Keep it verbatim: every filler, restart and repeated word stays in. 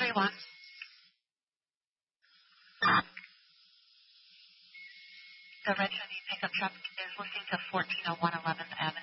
three one. The red Chevy pickup truck is looking to fourteen oh one eleventh Avenue.